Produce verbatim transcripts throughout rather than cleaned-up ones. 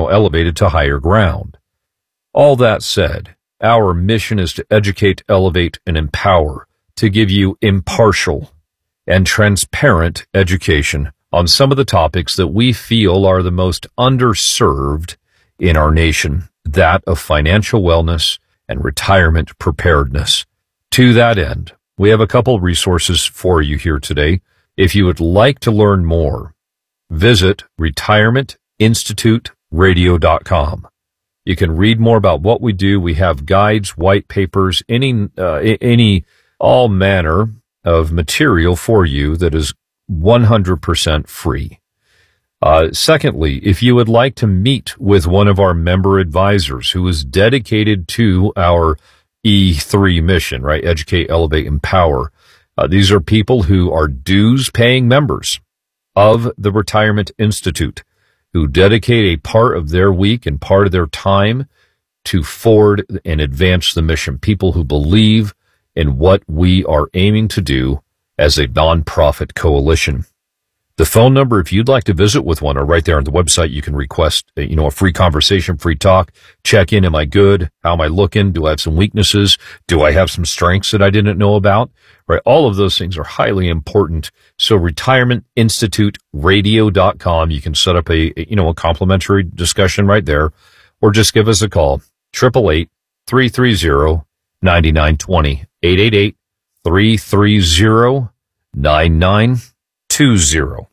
know, elevated to higher ground. All that said, our mission is to educate, elevate, and empower, to give you impartial and transparent education on some of the topics that we feel are the most underserved in our nation, that of financial wellness and retirement preparedness. To that end, we have a couple resources for you here today. If you would like to learn more, visit retirement institute radio dot com. You can read more about what we do. We have guides, white papers, any, uh, any, all manner of material for you that is one hundred percent free. Uh, secondly, if you would like to meet with one of our member advisors who is dedicated to our E three mission, right? Educate, elevate, empower. Uh, these are people who are dues paying members of the Retirement Institute, who dedicate a part of their week and part of their time to forward and advance the mission. People who believe in what we are aiming to do as a nonprofit coalition. The phone number, if you'd like to visit with one, or right there on the website, you can request, you know, a free conversation, free talk, check in. Am I good? How am I looking? Do I have some weaknesses? Do I have some strengths that I didn't know about? Right. All of those things are highly important. So retirement institute radio dot com, you can set up a, you know, a complimentary discussion right there, or just give us a call, eight eight eight, three three zero, nine nine two zero, eight eight eight, three three zero, nine nine two zero.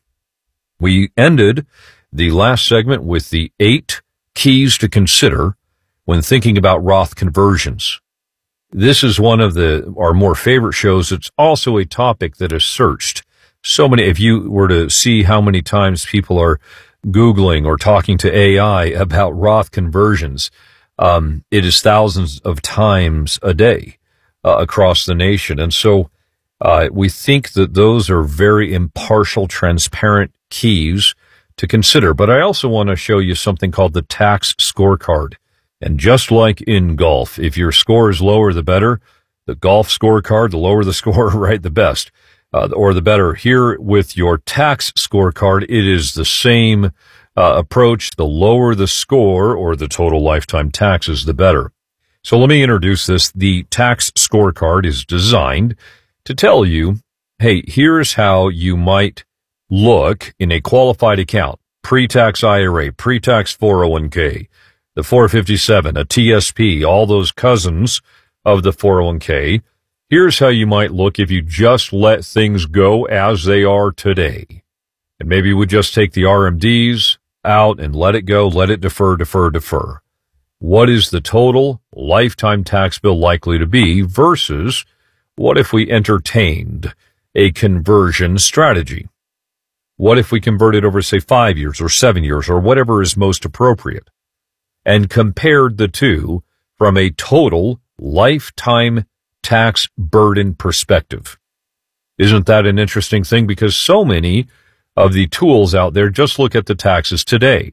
We ended the last segment with the eight keys to consider when thinking about Roth conversions. This is one of the our more favorite shows. It's also a topic that is searched. So many, if you were to see how many times people are Googling or talking to A I about Roth conversions, um, it is thousands of times a day uh, across the nation. And so uh, we think that those are very impartial, transparent keys to consider. But I also want to show you something called the tax scorecard. And just like in golf, if your score is lower, the better. The golf scorecard, the lower the score, right, the best, uh, or the better. Here with your tax scorecard, it is the same uh, approach. The lower the score or the total lifetime taxes, the better. So let me introduce this. The tax scorecard is designed to tell you, hey, here's how you might look in a qualified account, pre-tax I R A, pre-tax four oh one k, the four fifty-seven, a T S P, all those cousins of the four oh one k. Here's how you might look if you just let things go as they are today. And maybe we just take the R M Ds out and let it go, let it defer, defer, defer. What is the total lifetime tax bill likely to be versus what if we entertained a conversion strategy? What if we converted over, say, five years or seven years or whatever is most appropriate, and compared the two from a total lifetime tax burden perspective? Isn't that an interesting thing? Because so many of the tools out there just look at the taxes today.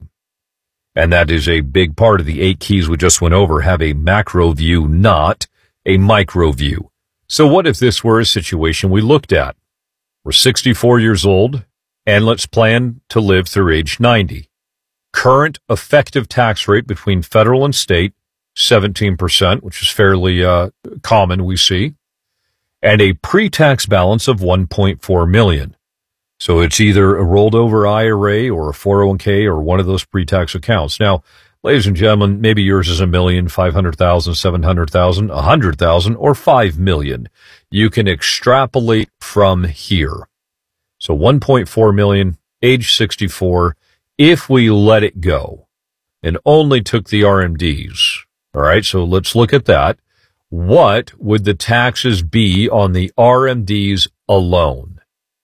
And that is a big part of the eight keys we just went over, have a macro view, not a micro view. So what if this were a situation we looked at? We're sixty-four years old, and let's plan to live through age ninety. Current effective tax rate between federal and state, seventeen percent, which is fairly uh, common, we see, and a pre-tax balance of one point four million dollars. So it's either a rolled over I R A or a four oh one k or one of those pre-tax accounts. Now, ladies and gentlemen, maybe yours is a million, five hundred thousand, seven hundred thousand, a hundred thousand, or five million. You can extrapolate from here. So one point four million, age sixty-four, if we let it go and only took the R M Ds. All right, so let's look at that. What would the taxes be on the R M Ds alone?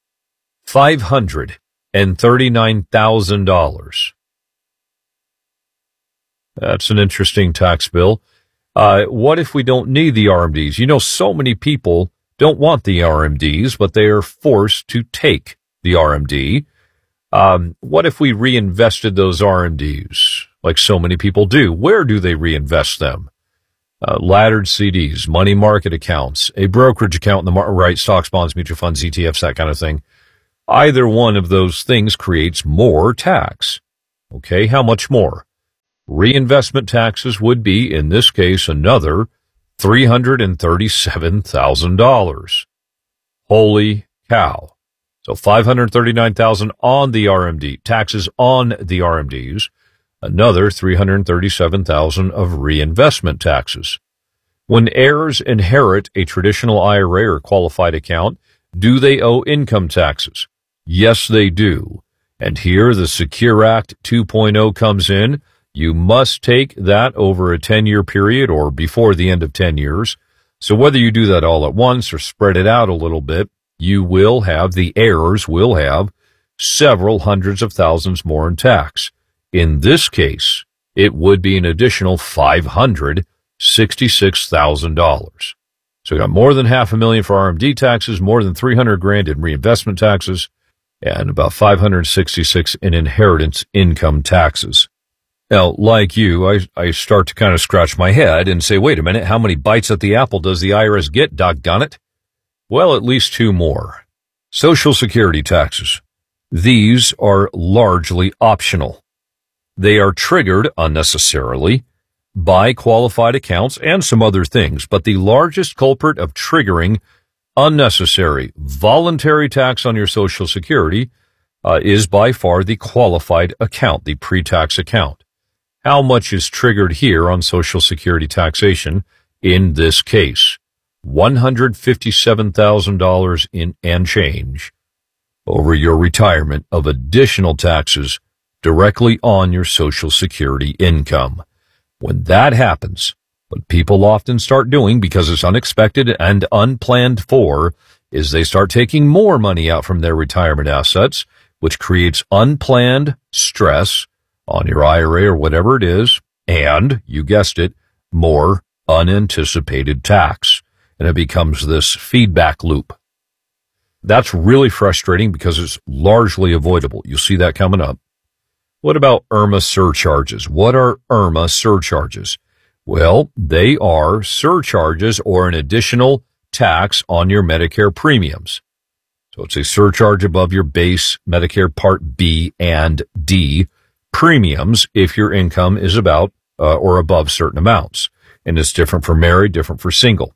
five hundred thirty-nine thousand dollars. That's an interesting tax bill. Uh, what if we don't need the R M Ds? You know, so many people don't want the R M Ds, but they are forced to take the R M D. Um, what if we reinvested those R M Ds like so many people do? Where do they reinvest them? Uh, laddered C Ds, money market accounts, a brokerage account in the mar- right, stocks, bonds, mutual funds, E T Fs, that kind of thing. Either one of those things creates more tax. Okay, how much more? Reinvestment taxes would be, in this case, another three hundred thirty-seven thousand dollars. Holy cow. So five hundred thirty-nine thousand dollars on the R M D, taxes on the R M Ds, another three hundred thirty-seven thousand dollars of reinvestment taxes. When heirs inherit a traditional I R A or qualified account, do they owe income taxes? Yes, they do. And here the Secure Act two point oh comes in. You must take that over a ten-year period or before the end of ten years. So whether you do that all at once or spread it out a little bit, you will have, the heirs will have, several hundreds of thousands more in tax. In this case, it would be an additional five hundred sixty-six thousand dollars. So you got more than half a million for R M D taxes, more than three hundred grand in reinvestment taxes, and about five hundred sixty-six in inheritance income taxes. Now, like you, I, I start to kind of scratch my head and say, wait a minute, how many bites at the apple does the I R S get, doggone it? Well, at least two more. Social Security taxes. These are largely optional. They are triggered unnecessarily by qualified accounts and some other things, but the largest culprit of triggering unnecessary voluntary tax on your Social Security uh, is by far the qualified account, the pre-tax account. How much is triggered here on Social Security taxation in this case? one hundred fifty-seven thousand dollars in and change over your retirement of additional taxes directly on your Social Security income. When that happens, what people often start doing, because it's unexpected and unplanned for, is they start taking more money out from their retirement assets, which creates unplanned stress on your I R A or whatever it is, and, you guessed it, more unanticipated tax. And it becomes this feedback loop. That's really frustrating because it's largely avoidable. You'll see that coming up. What about I R M A surcharges? What are I R M A surcharges? Well, they are surcharges or an additional tax on your Medicare premiums. So it's a surcharge above your base Medicare Part B and D premiums if your income is about uh, or above certain amounts. And it's different for married, different for single.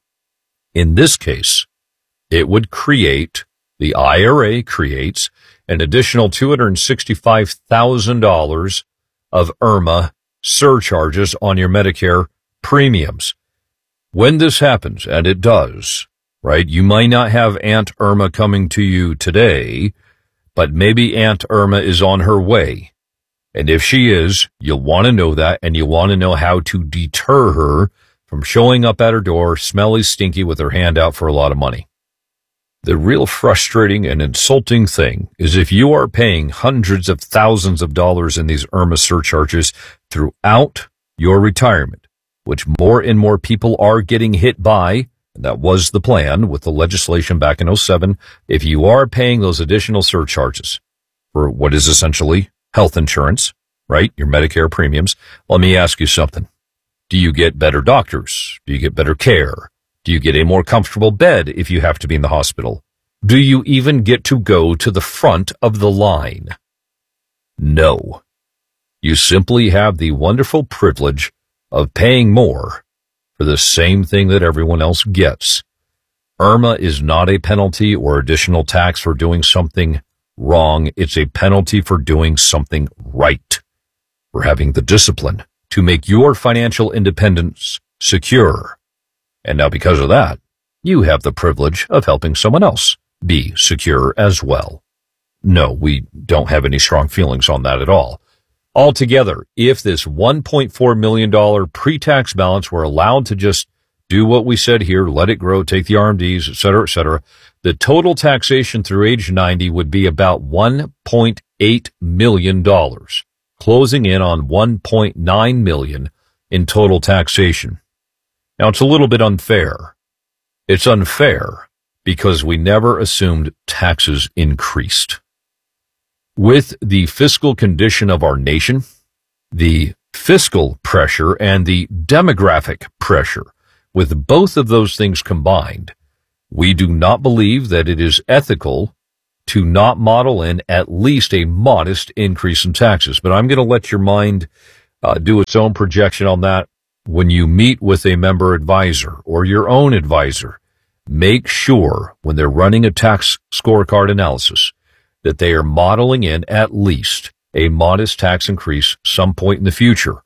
In this case, it would create, the I R A creates, an additional two hundred sixty-five thousand dollars of I R M A surcharges on your Medicare premiums. When this happens, and it does, right, you might not have Aunt Irma coming to you today, but maybe Aunt Irma is on her way. And if she is, you'll want to know that, and you want to know how to deter her from showing up at her door, smelly, stinky, with her hand out for a lot of money. The real frustrating and insulting thing is if you are paying hundreds of thousands of dollars in these I R M A surcharges throughout your retirement, which more and more people are getting hit by, and that was the plan with the legislation back in oh seven, if you are paying those additional surcharges for what is essentially health insurance, right, your Medicare premiums, let me ask you something. Do you get better doctors? Do you get better care? Do you get a more comfortable bed if you have to be in the hospital? Do you even get to go to the front of the line? No. You simply have the wonderful privilege of paying more for the same thing that everyone else gets. I R M A is not a penalty or additional tax for doing something wrong. It's a penalty for doing something right, for having the discipline to make your financial independence secure. And now because of that, you have the privilege of helping someone else be secure as well. No, we don't have any strong feelings on that at all. Altogether, if this one point four million dollars pre-tax balance were allowed to just do what we said here, let it grow, take the R M Ds, et cetera, et cetera, the total taxation through age ninety would be about one point eight million dollars, closing in on one point nine million dollars in total taxation. Now, it's a little bit unfair. It's unfair because we never assumed taxes increased. With the fiscal condition of our nation, the fiscal pressure and the demographic pressure, with both of those things combined, we do not believe that it is ethical to not model in at least a modest increase in taxes. But I'm going to let your mind uh, do its own projection on that. When you meet with a member advisor or your own advisor, make sure when they're running a tax scorecard analysis that they are modeling in at least a modest tax increase some point in the future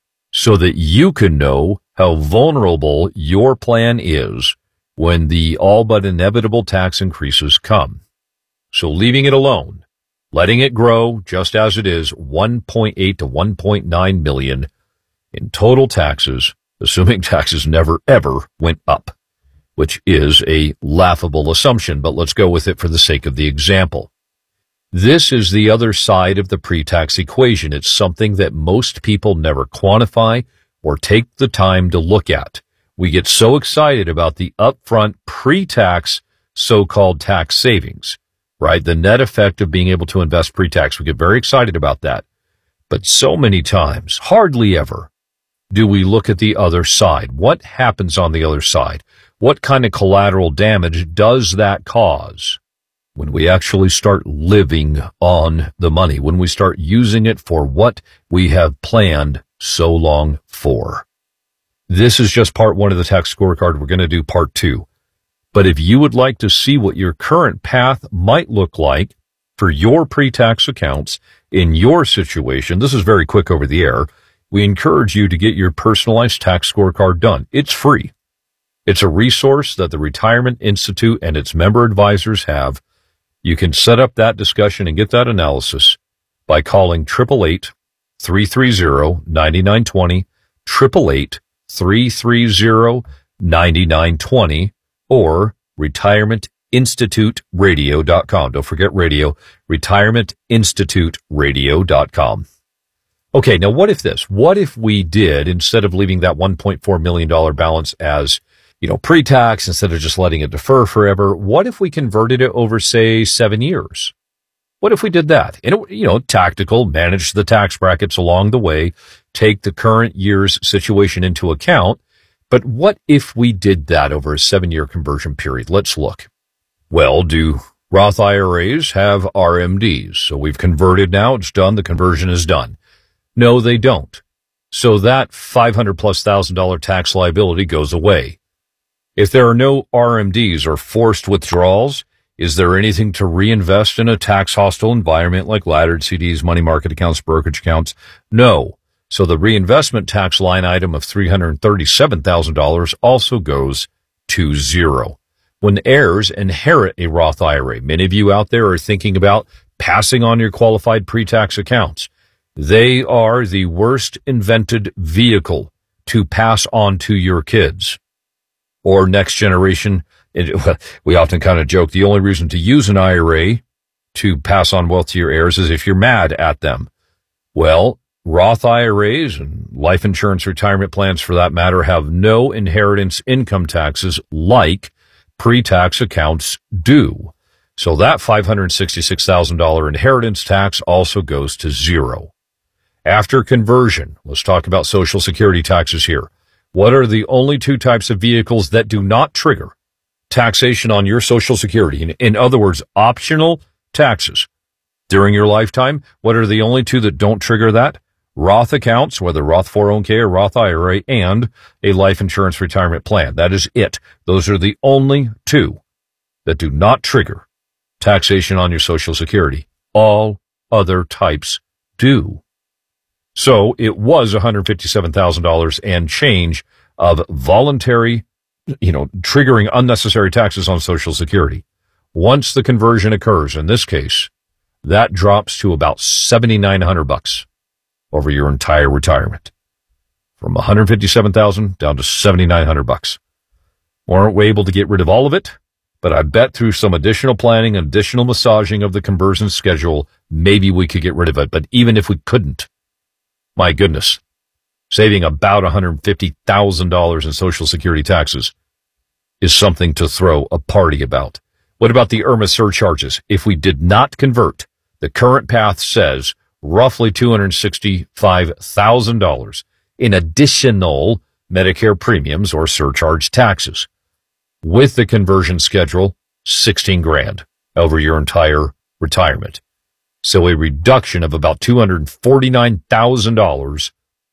so that you can know how vulnerable your plan is when the all but inevitable tax increases come. So leaving it alone, letting it grow just as it is, one point eight to one point nine million in total taxes, assuming taxes never ever went up, which is a laughable assumption, but let's go with it for the sake of the example. This is the other side of the pre-tax equation. It's something that most people never quantify or take the time to look at. We get so excited about the upfront pre-tax so-called tax savings, right? The net effect of being able to invest pre-tax. We get very excited about that. But so many times, hardly ever, do we look at the other side. What happens on the other side? What kind of collateral damage does that cause when we actually start living on the money, when we start using it for what we have planned so long for? This is just part one of the tax scorecard. We're going to do part two. But if you would like to see what your current path might look like for your pre-tax accounts in your situation, this is very quick over the air. We encourage you to get your personalized tax scorecard done. It's free. It's a resource that the Retirement Institute and its member advisors have. You can set up that discussion and get that analysis by calling eight eight eight, three three zero, nine nine two zero, eight eight eight, three three zero, nine nine two zero, or retirement institute radio dot com. Don't forget radio, retirement institute radio dot com. Okay, now what if this? What if we did, instead of leaving that one point four million dollars balance as, you know, pre-tax, instead of just letting it defer forever, what if we converted it over, say, seven years? What if we did that? And, you know, tactical, manage the tax brackets along the way, take the current year's situation into account. But what if we did that over a seven-year conversion period? Let's look. Well, do Roth I R As have R M Ds? So we've converted now. It's done. The conversion is done. No, they don't. So that five hundred plus thousand dollar tax liability goes away. If there are no R M Ds or forced withdrawals, is there anything to reinvest in a tax hostile environment like laddered C Ds, money market accounts, brokerage accounts? No. So the reinvestment tax line item of three hundred thirty-seven thousand dollars also goes to zero. When heirs inherit a Roth I R A, many of you out there are thinking about passing on your qualified pre-tax accounts. They are the worst invented vehicle to pass on to your kids or next generation. It, we often kind of joke the only reason to use an I R A to pass on wealth to your heirs is if you're mad at them. Well, Roth I R As and life insurance retirement plans, for that matter, have no inheritance income taxes like pre-tax accounts do. So that five hundred sixty-six thousand dollars inheritance tax also goes to zero. After conversion, let's talk about Social Security taxes here. What are the only two types of vehicles that do not trigger taxation on your Social Security? In, in other words, optional taxes during your lifetime. What are the only two that don't trigger that? Roth accounts, whether Roth four oh one k or Roth I R A, and a life insurance retirement plan. That is it. Those are the only two that do not trigger taxation on your Social Security. All other types do. So it was one hundred fifty-seven thousand dollars and change of voluntary, you know, triggering unnecessary taxes on Social Security. Once the conversion occurs, in this case, that drops to about seventy-nine hundred bucks over your entire retirement. From one hundred fifty-seven thousand down to seventy-nine hundred bucks. Weren't we able to get rid of all of it? But I bet through some additional planning and additional massaging of the conversion schedule, maybe we could get rid of it. But even if we couldn't, my goodness, saving about one hundred fifty thousand dollars in Social Security taxes is something to throw a party about. What about the IRMAA surcharges? If we did not convert, the current path says roughly two hundred sixty-five thousand dollars in additional Medicare premiums or surcharge taxes. With the conversion schedule, sixteen grand over your entire retirement. So a reduction of about two hundred forty-nine thousand dollars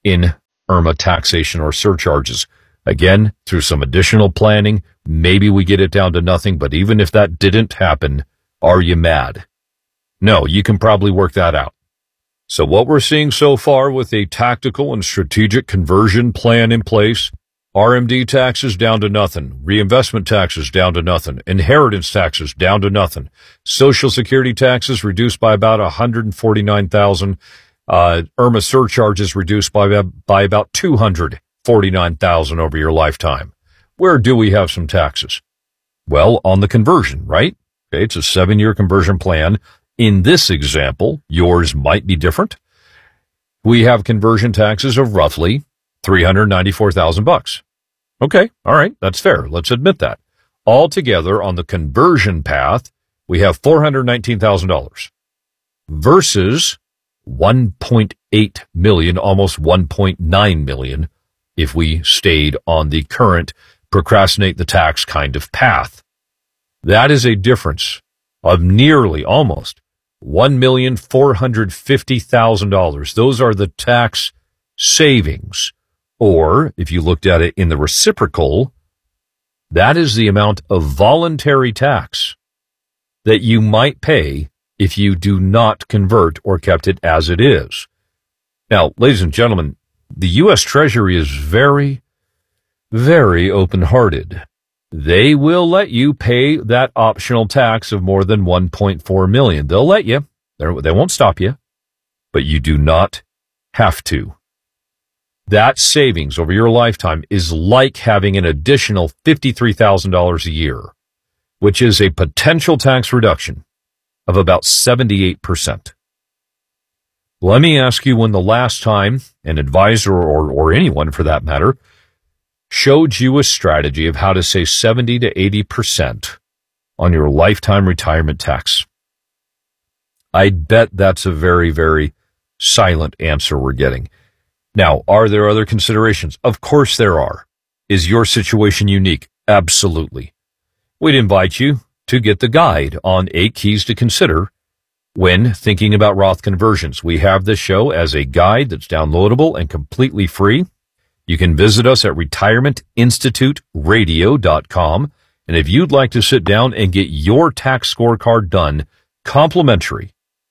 in IRMA taxation or surcharges. Again, through some additional planning, maybe we get it down to nothing, but even if that didn't happen, are you mad? No, you can probably work that out. So what we're seeing so far with a tactical and strategic conversion plan in place, R M D taxes down to nothing, reinvestment taxes down to nothing, inheritance taxes down to nothing, Social Security taxes reduced by about one hundred forty-nine thousand, uh, IRMA surcharges reduced by, by about two hundred forty-nine thousand over your lifetime. Where do we have some taxes? Well, on the conversion, right? Okay, it's a seven-year conversion plan. In this example, yours might be different. We have conversion taxes of roughly three hundred ninety-four thousand bucks. Okay, all right, that's fair. Let's admit that. Altogether, on the conversion path, we have four hundred nineteen thousand dollars versus one point eight million, almost one point nine million, if we stayed on the current procrastinate the tax kind of path. That is a difference of nearly, almost, one million four hundred fifty thousand dollars. Those are the tax savings. Or, if you looked at it in the reciprocal, that is the amount of voluntary tax that you might pay if you do not convert or kept it as it is. Now, ladies and gentlemen, the U S Treasury is very, very open-hearted. They will let you pay that optional tax of more than one point four million dollars. They'll let you. They're, they won't stop you. But you do not have to. That savings over your lifetime is like having an additional fifty-three thousand dollars a year, which is a potential tax reduction of about seventy-eight percent. Let me ask you when the last time an advisor, or, or anyone for that matter, showed you a strategy of how to save seventy to eighty percent on your lifetime retirement tax. I bet that's a very, very silent answer we're getting. Now, are there other considerations? Of course there are. Is your situation unique? Absolutely. We'd invite you to get the guide on eight keys to consider when thinking about Roth conversions. We have this show as a guide that's downloadable and completely free. You can visit us at retirement institute radio dot com. And if you'd like to sit down and get your tax scorecard done complimentary,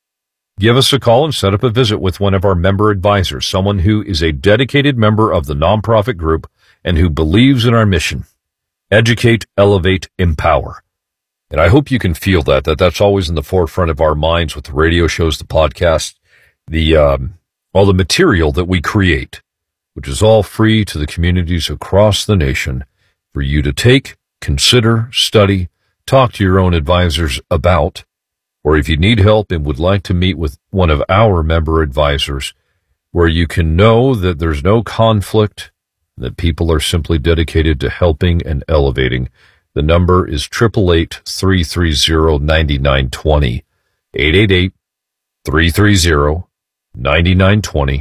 give us a call and set up a visit with one of our member advisors, someone who is a dedicated member of the nonprofit group and who believes in our mission. Educate, elevate, empower. And I hope you can feel that, that that's always in the forefront of our minds with the radio shows, the podcast, the, um, all the material that we create, which is all free to the communities across the nation for you to take, consider, study, talk to your own advisors about, or if you need help and would like to meet with one of our member advisors, where you can know that there's no conflict, that people are simply dedicated to helping and elevating. The number is eight eight eight, three three zero, nine nine two zero, eight eight eight, three three zero, nine nine two zero,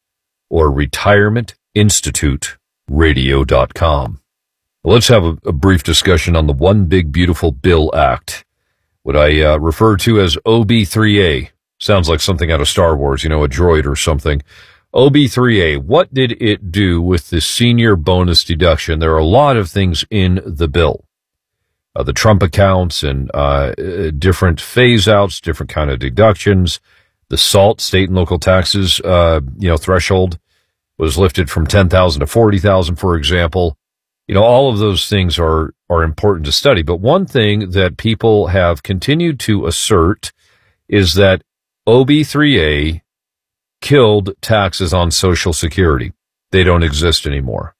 or retirement institute radio dot com. Let's have a, a brief discussion on the One Big Beautiful Bill Act, what I uh, refer to as O B three A. Sounds like something out of Star Wars, you know, a droid or something. O B three A, what did it do with the senior bonus deduction? There are a lot of things in the bill. Uh, the Trump accounts and uh, different phase-outs, different kind of deductions. The SALT, state and local taxes, uh, you know, threshold was lifted from ten thousand to forty thousand, for example. You know, all of those things are, are important to study. But one thing that people have continued to assert is that O B three A killed taxes on Social Security. They don't exist anymore.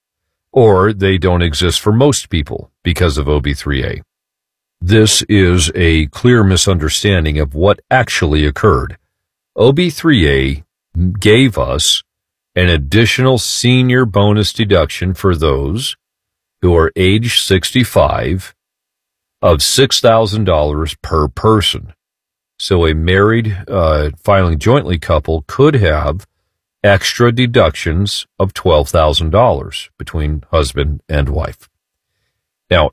Or they don't exist for most people because of O B three A. This is a clear misunderstanding of what actually occurred. O B three A gave us an additional senior bonus deduction for those who are age sixty-five of six thousand dollars per person. So a married, uh, filing jointly couple could have extra deductions of twelve thousand dollars between husband and wife. Now,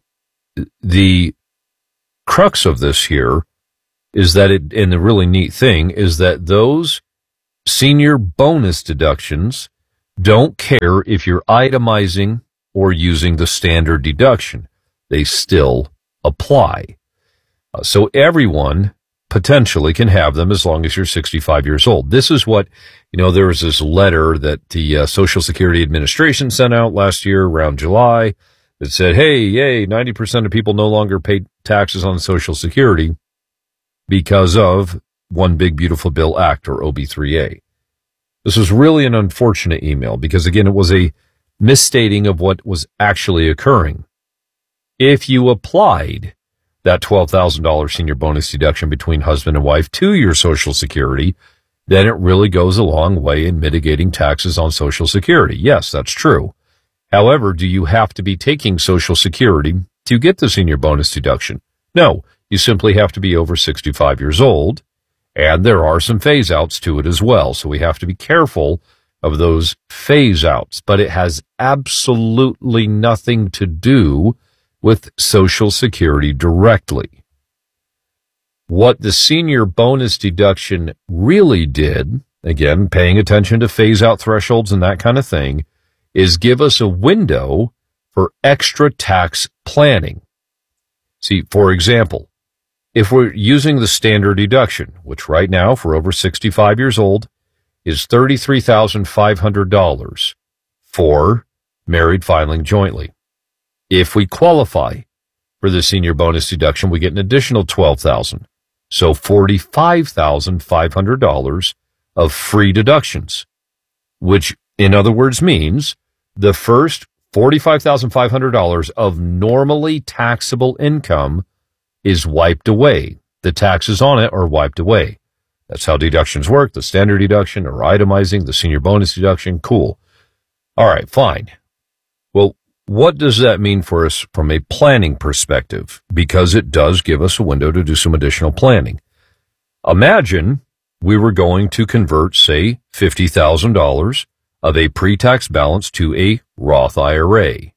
the crux of this here is that it, and the really neat thing is that those senior bonus deductions don't care if you're itemizing or using the standard deduction. They still apply. Uh, so everyone potentially can have them as long as you're sixty-five years old. This is what, you know, there was this letter that the uh, Social Security Administration sent out last year around July that said, hey, yay, ninety percent of people no longer pay taxes on Social Security because of One Big Beautiful Bill Act, or O B three A. This was really an unfortunate email because, again, it was a misstating of what was actually occurring. If you applied that twelve thousand dollars senior bonus deduction between husband and wife to your Social Security, then it really goes a long way in mitigating taxes on Social Security. Yes, that's true. However, do you have to be taking Social Security to get the senior bonus deduction? No, you simply have to be over sixty-five years old, and there are some phase-outs to it as well, so we have to be careful of those phase-outs, but it has absolutely nothing to do with Social Security directly. What the senior bonus deduction really did, again, paying attention to phase-out thresholds and that kind of thing, is give us a window for extra tax planning. See, for example, if we're using the standard deduction, which right now, for over sixty-five years old, is thirty-three thousand five hundred dollars for married filing jointly. If we qualify for the senior bonus deduction, we get an additional twelve thousand dollars. So forty-five thousand five hundred dollars of free deductions, which in other words means the first forty-five thousand five hundred dollars of normally taxable income is wiped away. The taxes on it are wiped away. That's how deductions work, the standard deduction or itemizing, the senior bonus deduction. Cool. All right, fine. Well, what does that mean for us from a planning perspective? Because it does give us a window to do some additional planning. Imagine we were going to convert, say, fifty thousand dollars of a pre-tax balance to a Roth I R A.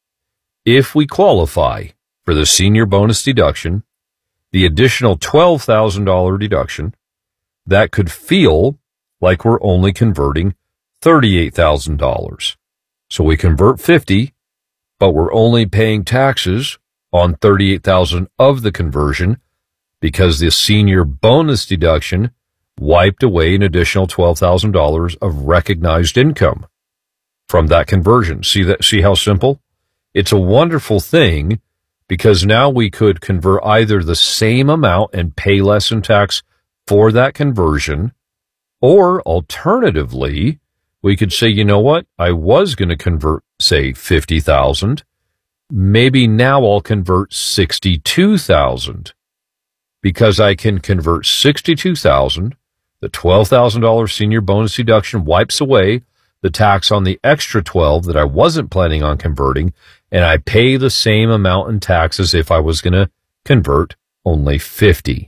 If we qualify for the senior bonus deduction, the additional twelve thousand dollars deduction, that could feel like we're only converting thirty-eight thousand dollars. So we convert fifty, but we're only paying taxes on thirty-eight thousand dollars of the conversion because the senior bonus deduction wiped away an additional twelve thousand dollars of recognized income from that conversion. See that? See how simple? It's a wonderful thing because now we could convert either the same amount and pay less in tax for that conversion, or alternatively, we could say, you know what? I was going to convert, say, fifty thousand. Maybe now I'll convert sixty-two thousand because I can convert sixty-two thousand. The twelve thousand dollars senior bonus deduction wipes away the tax on the extra twelve that I wasn't planning on converting, and I pay the same amount in tax as if I was going to convert only fifty.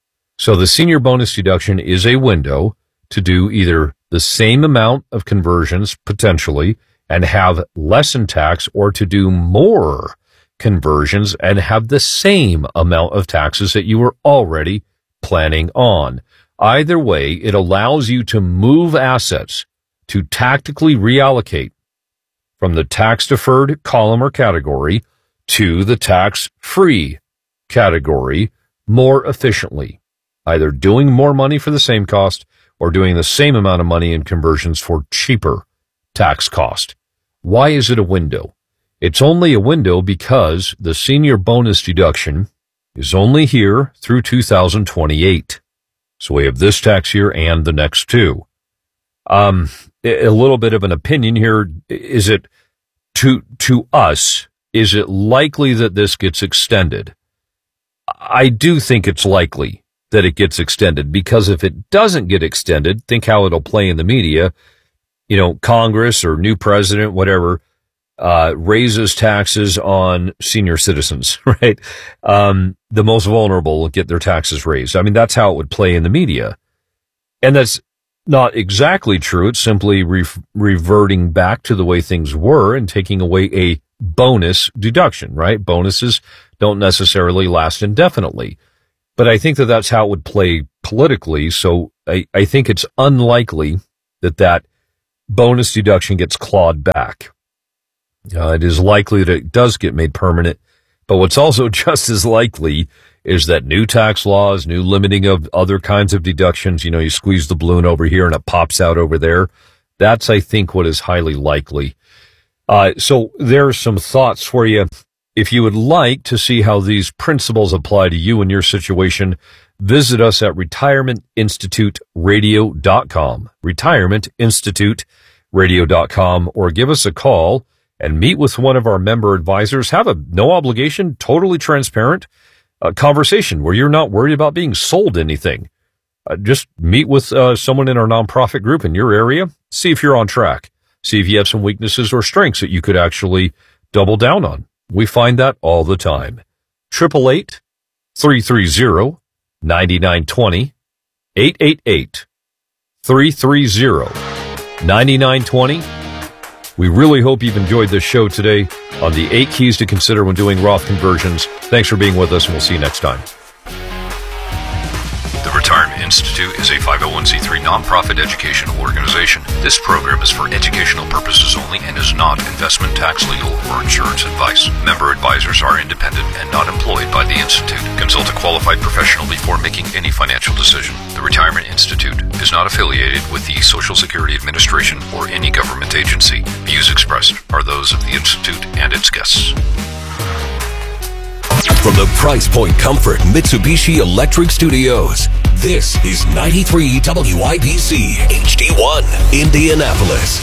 So the senior bonus deduction is a window to do either the same amount of conversions potentially and have less in tax, or to do more conversions and have the same amount of taxes that you were already planning on. Either way, it allows you to move assets to tactically reallocate from the tax-deferred column or category to the tax-free category more efficiently, either doing more money for the same cost or doing the same amount of money in conversions for cheaper tax cost. Why is it a window? It's only a window because the senior bonus deduction is only here through two thousand twenty-eight. So we have this tax year and the next two. Um, a little bit of an opinion here. Is it to, to us, is it likely that this gets extended? I do think it's likely that it gets extended, because if it doesn't get extended, think how it'll play in the media. You know, Congress or new president, whatever, uh, raises taxes on senior citizens, right? Um, the most vulnerable will get their taxes raised. I mean, that's how it would play in the media. And that's not exactly true. It's simply re- reverting back to the way things were and taking away a bonus deduction, right? Bonuses don't necessarily last indefinitely. But I think that that's how it would play politically. So I, I think it's unlikely that that bonus deduction gets clawed back. Uh, it is likely that it does get made permanent, but what's also just as likely is that new tax laws, new limiting of other kinds of deductions, you know, you squeeze the balloon over here and it pops out over there. That's, I think, what is highly likely. Uh, so there are some thoughts for you. If you would like to see how these principles apply to you and your situation, visit us at retirement institute radio dot com, retirement institute radio dot com, or give us a call and meet with one of our member advisors. Have a no obligation, totally transparent uh, conversation where you're not worried about being sold anything. Uh, just meet with uh, someone in our nonprofit group in your area. See if you're on track. See if you have some weaknesses or strengths that you could actually double down on. We find that all the time. eight eight eight, three three zero, nine nine two zero, eight eight eight, three three zero, nine nine two zero. We really hope you've enjoyed this show today on the eight keys to consider when doing Roth conversions. Thanks for being with us, and we'll see you next time. The Retirement Institute is a five oh one c three nonprofit educational organization. This program is for educational purposes only and is not investment, tax, legal, or insurance advice. Member advisors are independent and not employed by the Institute. Consult a qualified professional before making any financial decision. The Retirement Institute is not affiliated with the Social Security Administration or any government agency. Views expressed are those of the Institute and its guests. From the Price Point Comfort Mitsubishi Electric Studios, this is ninety-three W I B C H D one, Indianapolis.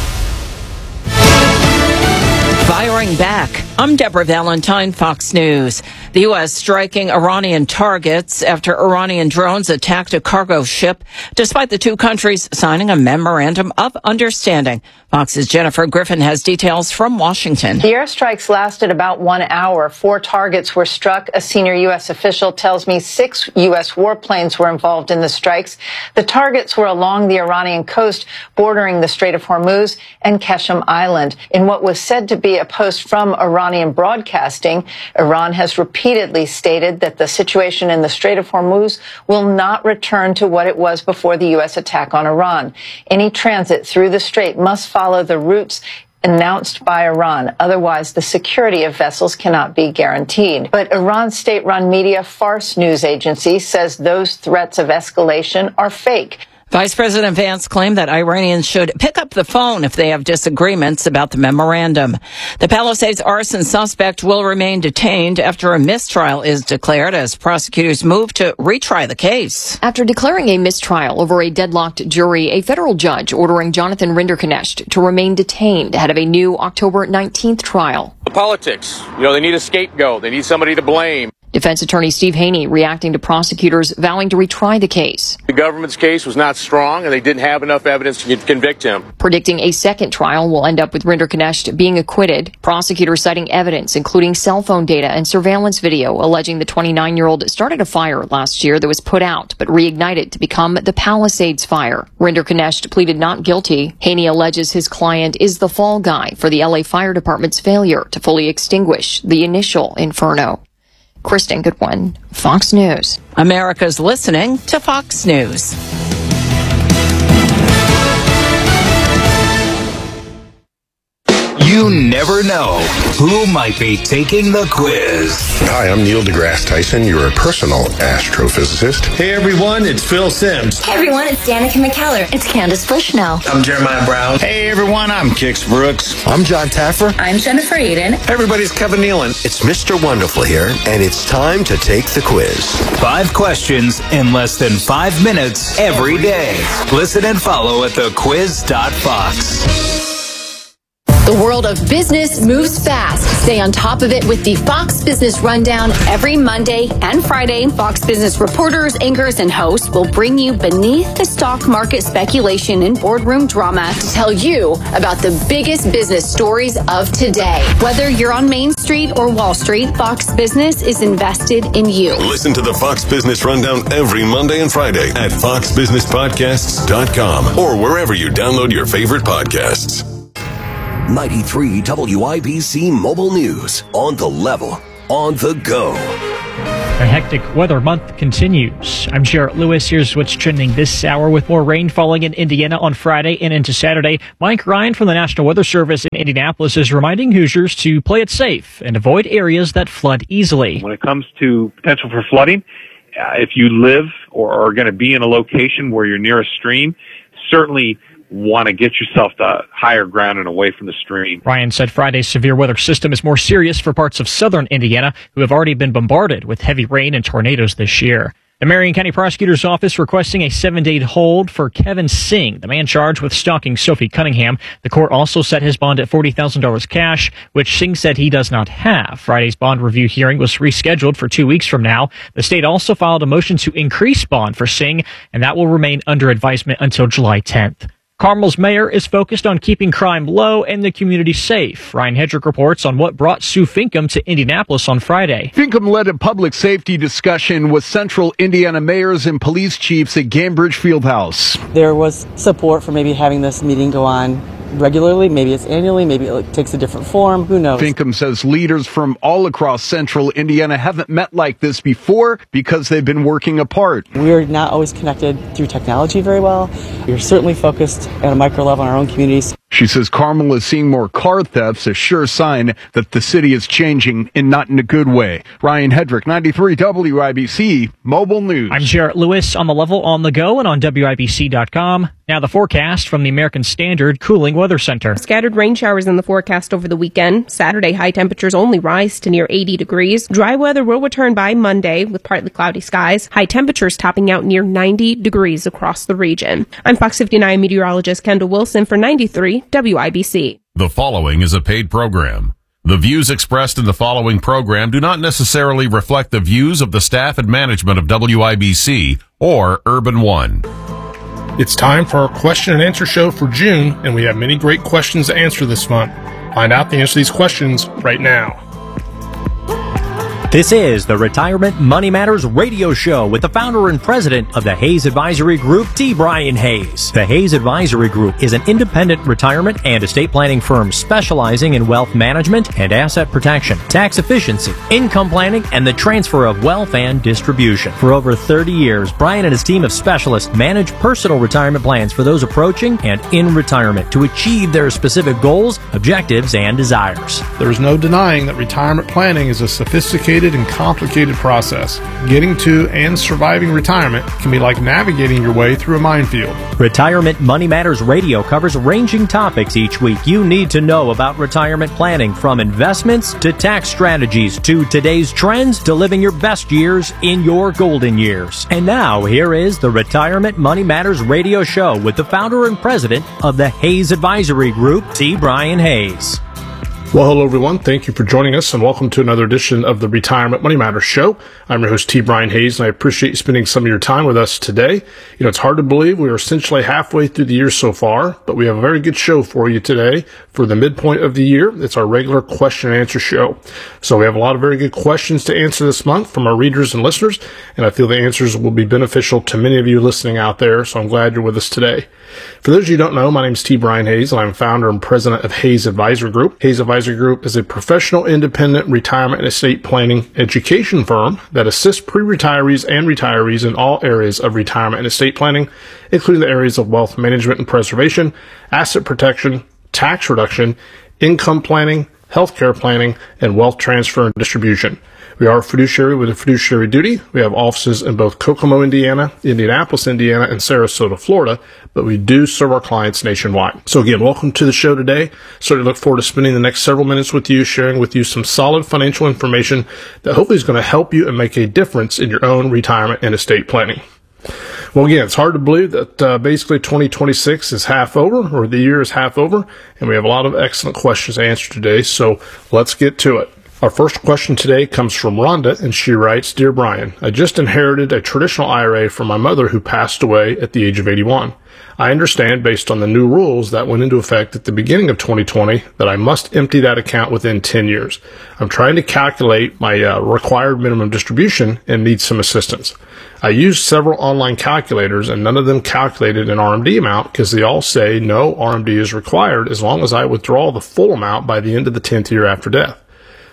Firing back. I'm Deborah Valentine, Fox News. The U S striking Iranian targets after Iranian drones attacked a cargo ship, despite the two countries signing a memorandum of understanding. Fox's Jennifer Griffin has details from Washington. The airstrikes lasted about one hour. Four targets were struck. A senior U S official tells me six U S warplanes were involved in the strikes. The targets were along the Iranian coast, bordering the Strait of Hormuz and Qeshm Island. In what was said to be a post from Iranian broadcasting, Iran has repeatedly stated that the situation in the Strait of Hormuz will not return to what it was before the U S attack on Iran. Any transit through the strait must follow the routes announced by Iran. Otherwise, the security of vessels cannot be guaranteed. But Iran's state-run media Fars news agency says those threats of escalation are fake. Vice President Vance claimed that Iranians should pick up the phone if they have disagreements about the memorandum. The Palisades arson suspect will remain detained after a mistrial is declared as prosecutors move to retry the case. After declaring a mistrial over a deadlocked jury, a federal judge ordering Jonathan Rinderknecht to remain detained ahead of a new October nineteenth trial. The politics, you know, they need a scapegoat. They need somebody to blame. Defense attorney Steve Haney reacting to prosecutors vowing to retry the case. The government's case was not strong, and they didn't have enough evidence to convict him. Predicting a second trial will end up with Rinderknecht being acquitted. Prosecutors citing evidence, including cell phone data and surveillance video, alleging the twenty-nine-year-old started a fire last year that was put out, but reignited to become the Palisades fire. Rinderknecht pleaded not guilty. Haney alleges his client is the fall guy for the L A Fire Department's failure to fully extinguish the initial inferno. Kristen Goodwin, Fox News. America's listening to Fox News. You never know who might be taking the quiz. Hi, I'm Neil deGrasse Tyson, your personal astrophysicist. Hey everyone, it's Phil Sims. Hey everyone, it's Danica McKellar. It's Candace Bushnell. I'm Jeremiah Brown. Hey everyone, I'm Kix Brooks. I'm John Taffer. I'm Jennifer Aiden. Hey everybody's Kevin Nealon. It's Mister Wonderful here, and it's time to take the quiz. Five questions in less than five minutes every day. Listen and follow at the quiz dot fox. The world of business moves fast. Stay on top of it with the Fox Business Rundown. Every Monday and Friday, Fox Business reporters, anchors, and hosts will bring you beneath the stock market speculation and boardroom drama to tell you about the biggest business stories of today. Whether you're on Main Street or Wall Street, Fox Business is invested in you. Listen to the Fox Business Rundown every Monday and Friday at fox business podcasts dot com or wherever you download your favorite podcasts. ninety-three W I B C Mobile News. On the level, on the go. The hectic weather month continues. I'm Jarrett Lewis. Here's what's trending this hour with more rain falling in Indiana on Friday and into Saturday. Mike Ryan from the National Weather Service in Indianapolis is reminding Hoosiers to play it safe and avoid areas that flood easily. When it comes to potential for flooding, uh, if you live or are going to be in a location where you're near a stream, certainly want to get yourself to higher ground and away from the stream. Ryan said Friday's severe weather system is more serious for parts of southern Indiana, who have already been bombarded with heavy rain and tornadoes this year. The Marion County Prosecutor's Office requesting a seven-day hold for Kevin Singh, the man charged with stalking Sophie Cunningham. The court also set his bond at forty thousand dollars cash, which Singh said he does not have. Friday's bond review hearing was rescheduled for two weeks from now. The state also filed a motion to increase bond for Singh, and that will remain under advisement until July tenth. Carmel's mayor is focused on keeping crime low and the community safe. Ryan Hedrick reports on what brought Sue Finkham to Indianapolis on Friday. Finkham led a public safety discussion with Central Indiana mayors and police chiefs at Gainbridge Fieldhouse. There was support for maybe having this meeting go on regularly. Maybe it's annually. Maybe it takes a different form. Who knows? Finkham says leaders from all across Central Indiana haven't met like this before because they've been working apart. We're not always connected through technology very well. We're certainly focused at a micro level on our own communities. She says Carmel is seeing more car thefts, a sure sign that the city is changing and not in a good way. Ryan Hedrick, ninety-three W I B C Mobile News. I'm Jarrett Lewis on the level, on the go, and on W I B C dot com. Now the forecast from the American Standard Cooling Weather Center. Scattered rain showers in the forecast over the weekend. Saturday, high temperatures only rise to near eighty degrees. Dry weather will return by Monday with partly cloudy skies. High temperatures topping out near ninety degrees across the region. I'm Fox fifty-nine meteorologist Kendall Wilson for ninety-three W I B C. The following is a paid program. The views expressed in the following program do not necessarily reflect the views of the staff and management of W I B C or Urban One. It's time for our question and answer show for June, and we have many great questions to answer this month. Find out the answer to these questions right now. This is the Retirement Money Matters radio show with the founder and president of the Hayes Advisory Group, T. Brian Hayes. The Hayes Advisory Group is an independent retirement and estate planning firm specializing in wealth management and asset protection, tax efficiency, income planning, and the transfer of wealth and distribution. For over thirty years, Brian and his team of specialists manage personal retirement plans for those approaching and in retirement to achieve their specific goals, objectives, and desires. There is no denying that retirement planning is a sophisticated and complicated process. Getting to and surviving retirement can be like navigating your way through a minefield. Retirement Money Matters Radio covers ranging topics each week you need to know about retirement planning, from investments to tax strategies to today's trends to living your best years in your golden years. And now, here is the Retirement Money Matters Radio show with the founder and president of the Hayes Advisory Group, T. Brian Hayes. Well, hello, everyone. Thank you for joining us, and welcome to another edition of the Retirement Money Matters Show. I'm your host, T. Brian Hayes, and I appreciate you spending some of your time with us today. You know, it's hard to believe we are essentially halfway through the year so far, but we have a very good show for you today. For the midpoint of the year, it's our regular question and answer show. So we have a lot of very good questions to answer this month from our readers and listeners, and I feel the answers will be beneficial to many of you listening out there, so I'm glad you're with us today. For those of you who don't know, my name is T. Brian Hayes, and I'm founder and president of Hayes Advisory Group. Hayes Advisory Group is a professional independent retirement and estate planning education firm that assists pre-retirees and retirees in all areas of retirement and estate planning, including the areas of wealth management and preservation, asset protection, tax reduction, income planning, healthcare planning, and wealth transfer and distribution. We are a fiduciary with a fiduciary duty. We have offices in both Kokomo, Indiana, Indianapolis, Indiana, and Sarasota, Florida, but we do serve our clients nationwide. So again, welcome to the show today. Certainly look forward to spending the next several minutes with you, sharing with you some solid financial information that hopefully is going to help you and make a difference in your own retirement and estate planning. Well, again, it's hard to believe that uh, basically twenty twenty-six is half over, or the year is half over, and we have a lot of excellent questions to answer today, so let's get to it. Our first question today comes from Rhonda, and she writes, Dear Brian, I just inherited a traditional I R A from my mother who passed away at the age of eighty-one. I understand, based on the new rules that went into effect at the beginning of twenty twenty, that I must empty that account within ten years. I'm trying to calculate my uh, required minimum distribution and need some assistance. I used several online calculators, and none of them calculated an R M D amount because they all say no R M D is required as long as I withdraw the full amount by the end of the tenth year after death.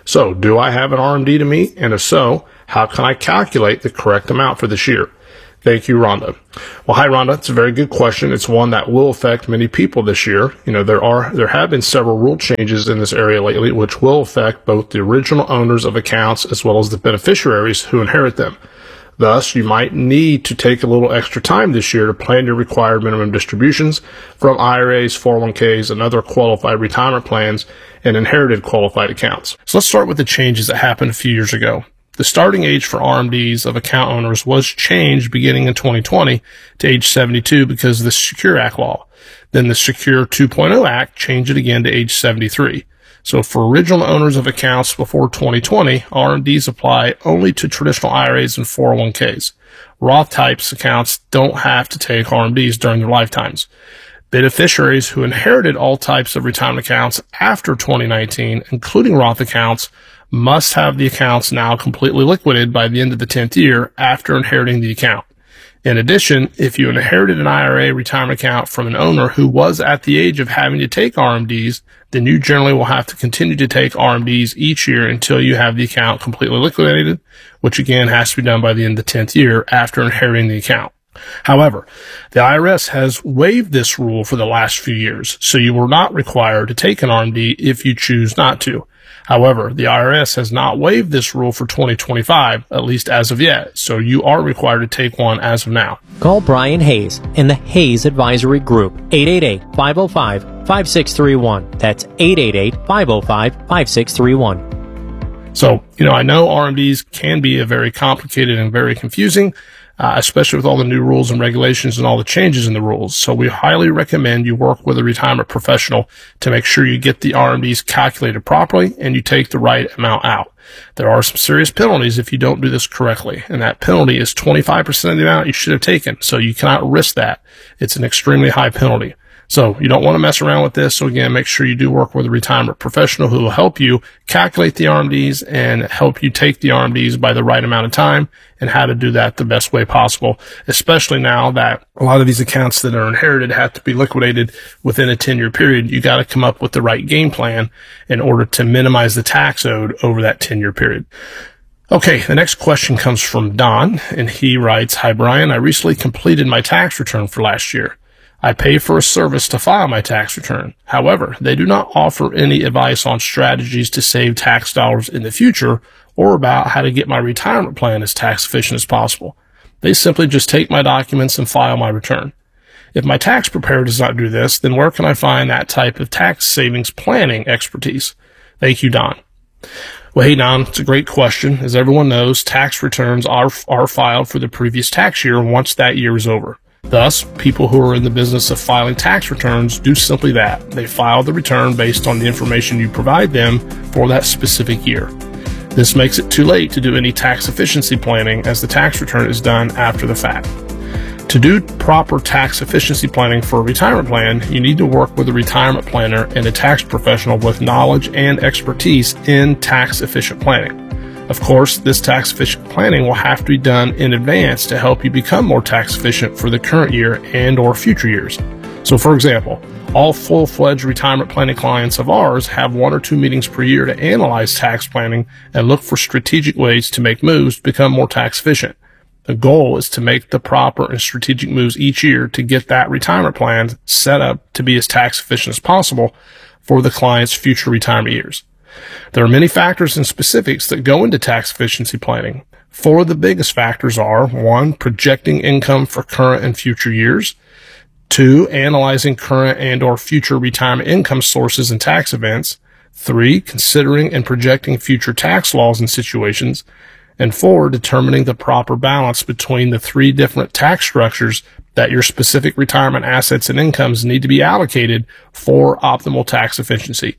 So, do I have an R M D to meet? And if so, how can I calculate the correct amount for this year? Thank you, Rhonda. Well, hi, Rhonda. It's a very good question. It's one that will affect many people this year. You know, there are, there have been several rule changes in this area lately, which will affect both the original owners of accounts as well as the beneficiaries who inherit them. Thus, you might need to take a little extra time this year to plan your required minimum distributions from I R As, four oh one k's, and other qualified retirement plans and inherited qualified accounts. So let's start with the changes that happened a few years ago. The starting age for R M Ds of account owners was changed beginning in twenty twenty to age seventy-two because of the Secure Act law. Then the Secure two point oh Act changed it again to age seventy-three. So for original owners of accounts before twenty twenty, R M Ds apply only to traditional I R As and four oh one k's. Roth types accounts don't have to take R M Ds during their lifetimes. Beneficiaries who inherited all types of retirement accounts after twenty nineteen, including Roth accounts, must have the accounts now completely liquidated by the end of the tenth year after inheriting the account. In addition, if you inherited an I R A retirement account from an owner who was at the age of having to take R M Ds, then you generally will have to continue to take R M Ds each year until you have the account completely liquidated, which again has to be done by the end of the tenth year after inheriting the account. However, the I R S has waived this rule for the last few years, so you are not required to take an R M D if you choose not to. However, the I R S has not waived this rule for twenty twenty-five, at least as of yet, so you are required to take one as of now. Call Brian Hayes in the Hayes Advisory Group, eight eight eight, five oh five, five six three one. That's eight eight eight, five oh five, five six three one. So, you know, I know R M Ds can be a very complicated and very confusing, Uh, especially with all the new rules and regulations and all the changes in the rules. So we highly recommend you work with a retirement professional to make sure you get the R M Ds calculated properly and you take the right amount out. There are some serious penalties if you don't do this correctly, and that penalty is twenty-five percent of the amount you should have taken. So you cannot risk that. It's an extremely high penalty. So you don't want to mess around with this. So again, make sure you do work with a retirement professional who will help you calculate the R M Ds and help you take the R M Ds by the right amount of time and how to do that the best way possible, especially now that a lot of these accounts that are inherited have to be liquidated within a ten-year period. You got to come up with the right game plan in order to minimize the tax owed over that ten-year period. Okay, the next question comes from Don, and he writes, "Hi, Brian. I recently completed my tax return for last year. I pay for a service to file my tax return. However, they do not offer any advice on strategies to save tax dollars in the future or about how to get my retirement plan as tax efficient as possible. They simply just take my documents and file my return. If my tax preparer does not do this, then where can I find that type of tax savings planning expertise? Thank you, Don." Well, hey, Don, it's a great question. As everyone knows, tax returns are, are filed for the previous tax year once that year is over. Thus, people who are in the business of filing tax returns do simply that. They file the return based on the information you provide them for that specific year. This makes it too late to do any tax efficiency planning as the tax return is done after the fact. To do proper tax efficiency planning for a retirement plan, you need to work with a retirement planner and a tax professional with knowledge and expertise in tax efficient planning. Of course, this tax efficient planning will have to be done in advance to help you become more tax efficient for the current year and or future years. So for example, all full-fledged retirement planning clients of ours have one or two meetings per year to analyze tax planning and look for strategic ways to make moves to become more tax efficient. The goal is to make the proper and strategic moves each year to get that retirement plan set up to be as tax efficient as possible for the client's future retirement years. There are many factors and specifics that go into tax efficiency planning. Four of the biggest factors are: one, projecting income for current and future years; two, analyzing current and or future retirement income sources and tax events; three, considering and projecting future tax laws and situations; and four, determining the proper balance between the three different tax structures that your specific retirement assets and incomes need to be allocated for optimal tax efficiency.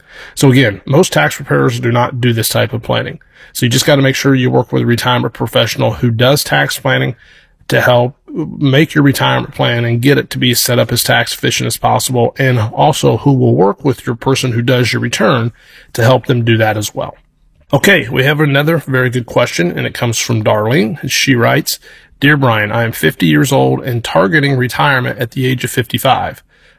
So again, most tax preparers do not do this type of planning. So you just got to make sure you work with a retirement professional who does tax planning to help make your retirement plan and get it to be set up as tax efficient as possible, and also who will work with your person who does your return to help them do that as well. Okay, we have another very good question, and it comes from Darlene. She writes, "Dear Brian, I am fifty years old and targeting retirement at the age of fifty-five.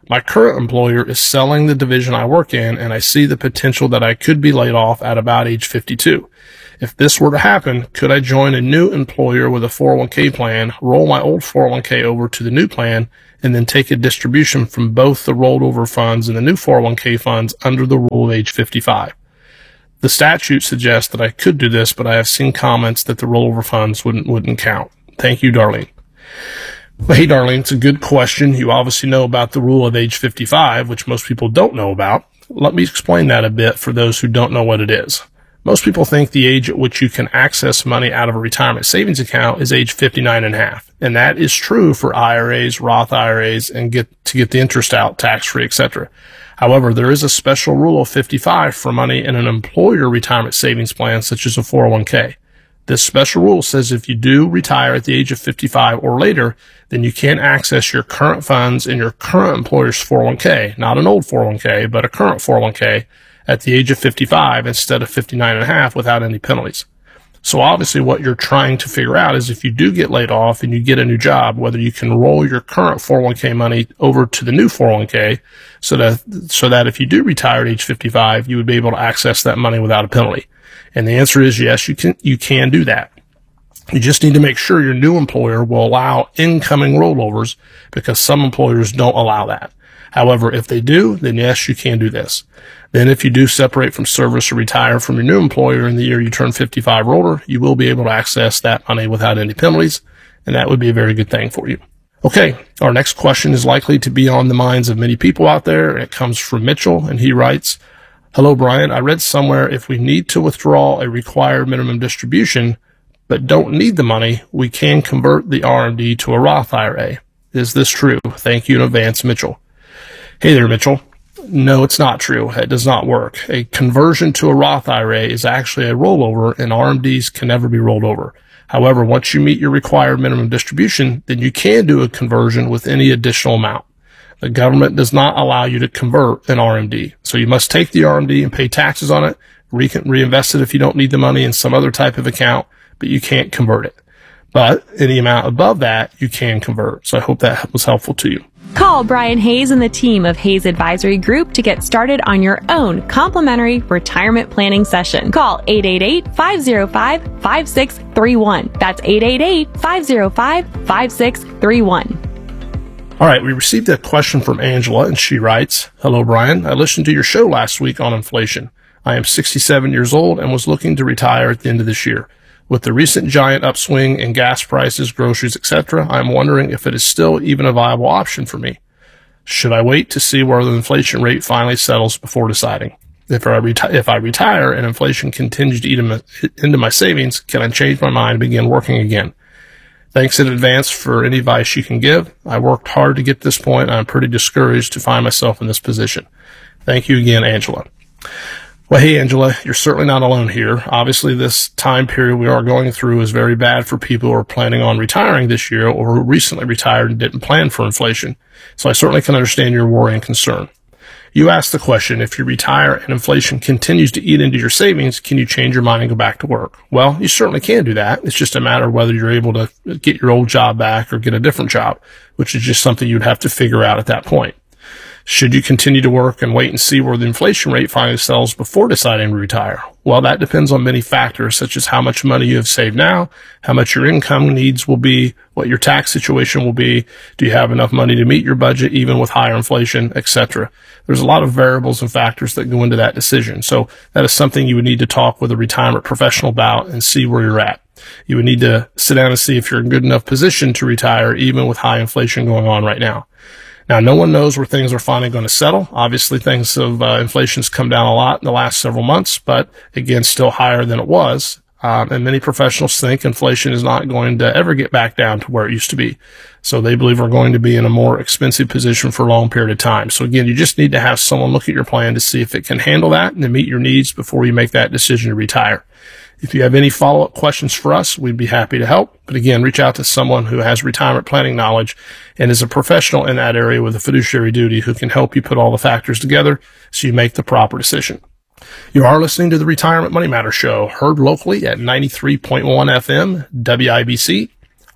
My current employer is selling the division I work in, and I see the potential that I could be laid off at about age fifty-two. If this were to happen, could I join a new employer with a four oh one k plan, roll my old four oh one k over to the new plan, and then take a distribution from both the rolled over funds and the new four oh one k funds under the rule of age fifty-five? The statute suggests that I could do this, but I have seen comments that the rollover funds wouldn't wouldn't count. Thank you, Darlene. Well, hey, Darlene, it's a good question. You obviously know about the rule of age fifty-five, which most people don't know about. Let me explain that a bit for those who don't know what it is. Most people think the age at which you can access money out of a retirement savings account is age fifty-nine and a half. And that is true for I R As, Roth I R As, and get to get the interest out tax-free, et cetera. However, there is a special rule of fifty-five for money in an employer retirement savings plan, such as a four oh one k. This special rule says if you do retire at the age of fifty-five or later, then you can access your current funds in your current employer's four oh one k, not an old four oh one k, but a current four oh one k at the age of fifty-five instead of fifty-nine and a half without any penalties. So obviously what you're trying to figure out is if you do get laid off and you get a new job, whether you can roll your current four oh one k money over to the new four oh one k so that, so that if you do retire at age fifty-five, you would be able to access that money without a penalty. And the answer is yes, you can, you can do that. You just need to make sure your new employer will allow incoming rollovers because some employers don't allow that. However, if they do, then yes, you can do this. Then if you do separate from service or retire from your new employer in the year you turn fifty-five or older, you will be able to access that money without any penalties, and that would be a very good thing for you. Okay, our next question is likely to be on the minds of many people out there. It comes from Mitchell, and he writes, "Hello, Brian. I read somewhere if we need to withdraw a required minimum distribution but don't need the money, we can convert the R M D to a Roth I R A. Is this true? Thank you in advance, Mitchell." Hey there, Mitchell. No, it's not true. It does not work. A conversion to a Roth I R A is actually a rollover, and R M Ds can never be rolled over. However, once you meet your required minimum distribution, then you can do a conversion with any additional amount. The government does not allow you to convert an R M D. So you must take the R M D and pay taxes on it, re- reinvest it if you don't need the money in some other type of account, but you can't convert it. But any amount above that, you can convert. So I hope that was helpful to you. Call Brian Hayes and the team of Hayes Advisory Group to get started on your own complimentary retirement planning session. Call eight eight eight, five oh five, five six three one. That's eight eight eight, five oh five, five six three one. All right, we received a question from Angela, and she writes, "Hello, Brian. I listened to your show last week on inflation. I am sixty-seven years old and was looking to retire at the end of this year. With the recent giant upswing in gas prices, groceries, et cetera, I'm wondering if it is still even a viable option for me. Should I wait to see where the inflation rate finally settles before deciding? If I, reti- if I retire and inflation continues to eat in my, into my savings, can I change my mind and begin working again? Thanks in advance for any advice you can give. I worked hard to get to this point, and I'm pretty discouraged to find myself in this position. Thank you again, Angela." Well, hey, Angela, you're certainly not alone here. Obviously, this time period we are going through is very bad for people who are planning on retiring this year or who recently retired and didn't plan for inflation. So I certainly can understand your worry and concern. You asked the question, if you retire and inflation continues to eat into your savings, can you change your mind and go back to work? Well, you certainly can do that. It's just a matter of whether you're able to get your old job back or get a different job, which is just something you'd have to figure out at that point. Should you continue to work and wait and see where the inflation rate finally settles before deciding to retire? Well, that depends on many factors, such as how much money you have saved now, how much your income needs will be, what your tax situation will be, do you have enough money to meet your budget even with higher inflation, et cetera. There's a lot of variables and factors that go into that decision. So that is something you would need to talk with a retirement professional about and see where you're at. You would need to sit down and see if you're in a good enough position to retire even with high inflation going on right now. Now, no one knows where things are finally going to settle. Obviously, things of uh, inflation's come down a lot in the last several months, but again, still higher than it was. Um, and many professionals think inflation is not going to ever get back down to where it used to be. So they believe we're going to be in a more expensive position for a long period of time. So again, you just need to have someone look at your plan to see if it can handle that and to meet your needs before you make that decision to retire. If you have any follow-up questions for us, we'd be happy to help. But again, reach out to someone who has retirement planning knowledge and is a professional in that area with a fiduciary duty who can help you put all the factors together so you make the proper decision. You are listening to the Retirement Money Matter Show, heard locally at ninety-three point one F M, W I B C,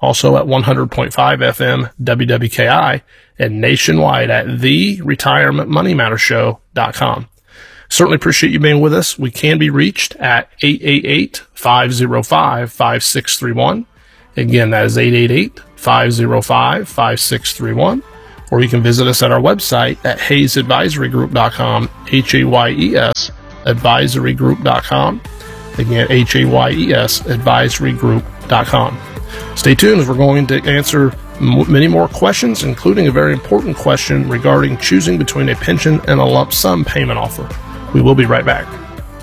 Also at one hundred point five F M W W K I and nationwide at the retirement money matter show dot com. Certainly appreciate you being with us. We can be reached at eight eight eight, five oh five, five six three one. Again, that is eight eight eight, five oh five, five six three one. Or you can visit us at our website at hayes advisory group dot com, H A Y E S, advisory group dot com. Again, H A Y E S, advisory group dot com. Stay tuned as we're going to answer m- many more questions, including a very important question regarding choosing between a pension and a lump sum payment offer. We will be right back.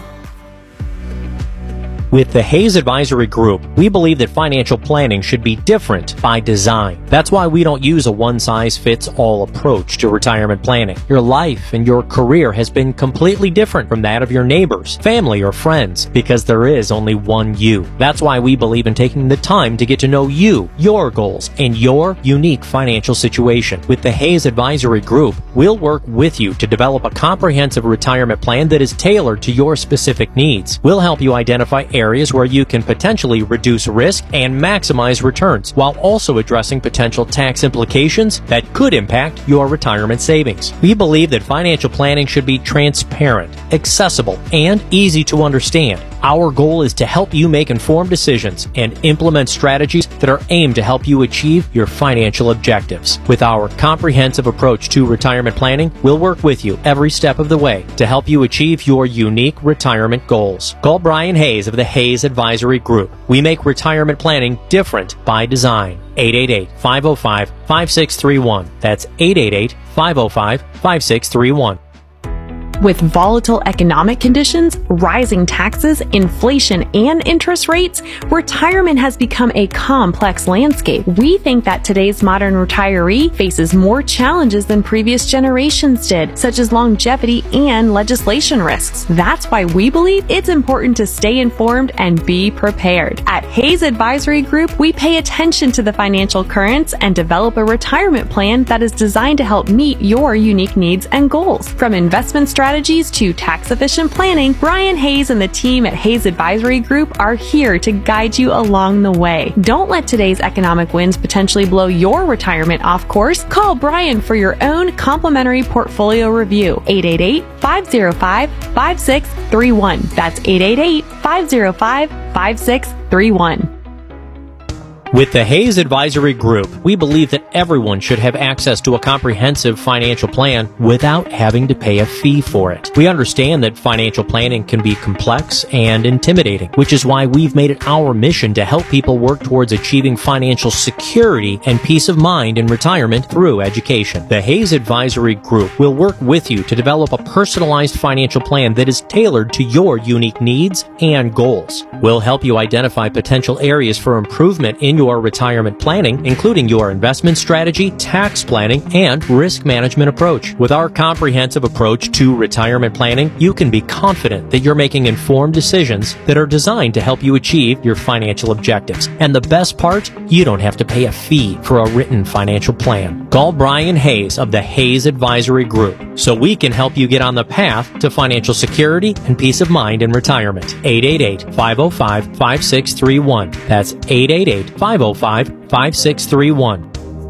With the Hayes Advisory Group, we believe that financial planning should be different by design. That's why we don't use a one-size-fits-all approach to retirement planning. Your life and your career has been completely different from that of your neighbors, family, or friends, because there is only one you. That's why we believe in taking the time to get to know you, your goals, and your unique financial situation. With the Hayes Advisory Group, we'll work with you to develop a comprehensive retirement plan that is tailored to your specific needs. We'll help you identify areas where you can potentially reduce risk and maximize returns, while also addressing potential tax implications that could impact your retirement savings. We believe that financial planning should be transparent, accessible, and easy to understand. Our goal is to help you make informed decisions and implement strategies that are aimed to help you achieve your financial objectives. With our comprehensive approach to retirement planning, we'll work with you every step of the way to help you achieve your unique retirement goals. Call Brian Hayes of the Hayes Advisory Group. We make retirement planning different by design. eight eight eight, five oh five, five six three one. That's eight eight eight, five oh five, five six three one. With volatile economic conditions, rising taxes, inflation, and interest rates, retirement has become a complex landscape. We think that today's modern retiree faces more challenges than previous generations did, such as longevity and legislation risks. That's why we believe it's important to stay informed and be prepared. At Hayes Advisory Group, we pay attention to the financial currents and develop a retirement plan that is designed to help meet your unique needs and goals. From investment strategies Strategies to tax-efficient planning, Brian Hayes and the team at Hayes Advisory Group are here to guide you along the way. Don't let today's economic winds potentially blow your retirement off course. Call Brian for your own complimentary portfolio review. eight eight eight, five oh five, five six three one. That's eight eight eight, five oh five, five six three one. With the Hayes Advisory Group, we believe that everyone should have access to a comprehensive financial plan without having to pay a fee for it. We understand that financial planning can be complex and intimidating, which is why we've made it our mission to help people work towards achieving financial security and peace of mind in retirement through education. The Hayes Advisory Group will work with you to develop a personalized financial plan that is tailored to your unique needs and goals. We'll help you identify potential areas for improvement in your retirement planning, including your investment strategy, tax planning, and risk management approach. With our comprehensive approach to retirement planning, you can be confident that you're making informed decisions that are designed to help you achieve your financial objectives. And the best part, you don't have to pay a fee for a written financial plan. Call Brian Hayes of the Hayes Advisory Group so we can help you get on the path to financial security and peace of mind in retirement. eight eight eight, five oh five, five six three one. That's eight eight eight, five oh five, five six three one.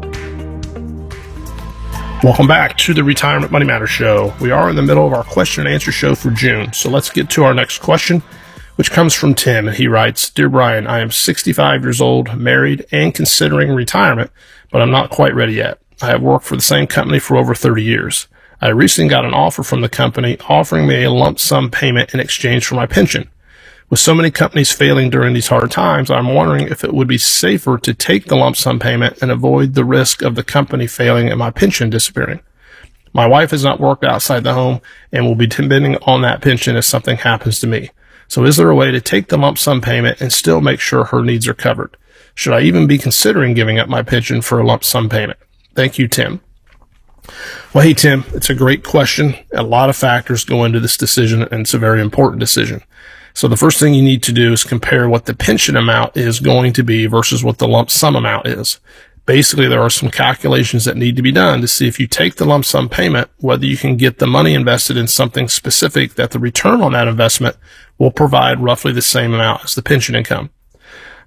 Welcome back to the Retirement Money Matter Show. We are in the middle of our question and answer show for June, so let's get to our next question, which comes from Tim, and he writes, Dear Brian, I am sixty-five years old, married, and considering retirement, but I'm not quite ready yet. I have worked for the same company for over thirty years. I recently got an offer from the company offering me a lump sum payment in exchange for my pension. With so many companies failing during these hard times, I'm wondering if it would be safer to take the lump sum payment and avoid the risk of the company failing and my pension disappearing. My wife has not worked outside the home and will be depending on that pension if something happens to me. So is there a way to take the lump sum payment and still make sure her needs are covered? Should I even be considering giving up my pension for a lump sum payment? Thank you, Tim. Well, hey, Tim, it's a great question. A lot of factors go into this decision, and it's a very important decision. So the first thing you need to do is compare what the pension amount is going to be versus what the lump sum amount is. Basically, there are some calculations that need to be done to see if you take the lump sum payment, whether you can get the money invested in something specific that the return on that investment will provide roughly the same amount as the pension income.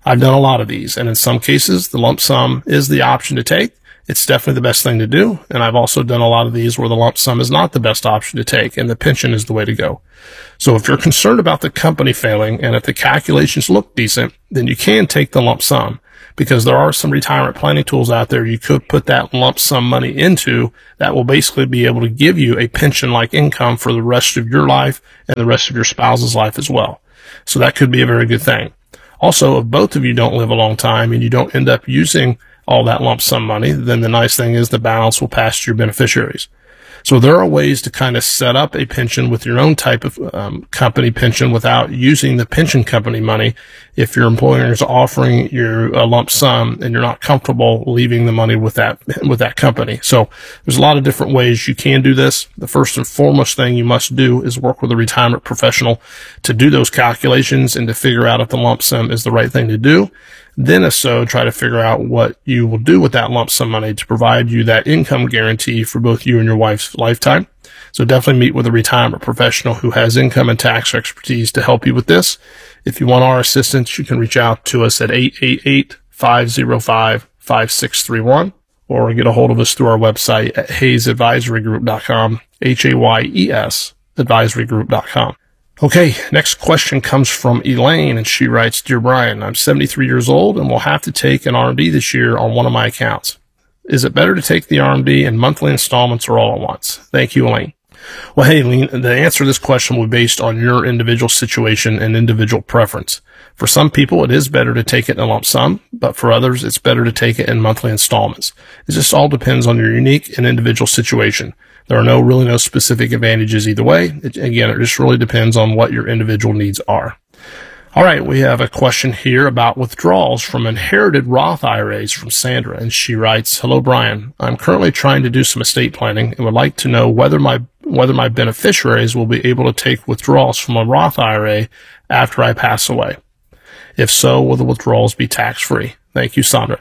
I've done a lot of these, and in some cases, the lump sum is the option to take. It's definitely the best thing to do, and I've also done a lot of these where the lump sum is not the best option to take, and the pension is the way to go. So if you're concerned about the company failing, and if the calculations look decent, then you can take the lump sum, because there are some retirement planning tools out there you could put that lump sum money into that will basically be able to give you a pension-like income for the rest of your life and the rest of your spouse's life as well. So that could be a very good thing. Also, if both of you don't live a long time and you don't end up using all that lump sum money, then the nice thing is the balance will pass to your beneficiaries. So there are ways to kind of set up a pension with your own type of um, company pension without using the pension company money if your employer is offering you a lump sum and you're not comfortable leaving the money with that with that company. So there's a lot of different ways you can do this. The first and foremost thing you must do is work with a retirement professional to do those calculations and to figure out if the lump sum is the right thing to do. Then, if so, try to figure out what you will do with that lump sum money to provide you that income guarantee for both you and your wife's lifetime. So definitely meet with a retirement professional who has income and tax expertise to help you with this. If you want our assistance, you can reach out to us at eight eight eight, five oh five, five six three one or get a hold of us through our website at hayes advisory group dot com, H A Y E S advisory group dot com. Okay, next question comes from Elaine, and she writes, Dear Brian, I'm seventy-three years old and will have to take an R M D this year on one of my accounts. Is it better to take the R M D in monthly installments or all at once? Thank you, Elaine. Well, hey, Elaine, the answer to this question will be based on your individual situation and individual preference. For some people, it is better to take it in a lump sum, but for others, it's better to take it in monthly installments. It just all depends on your unique and individual situation. There are no really no specific advantages either way. It, again, it just really depends on what your individual needs are. All right, we have a question here about withdrawals from inherited Roth I R As from Sandra, and she writes, Hello, Brian. I'm currently trying to do some estate planning and would like to know whether my whether my beneficiaries will be able to take withdrawals from a Roth I R A after I pass away. If so, will the withdrawals be tax-free? Thank you, Sandra.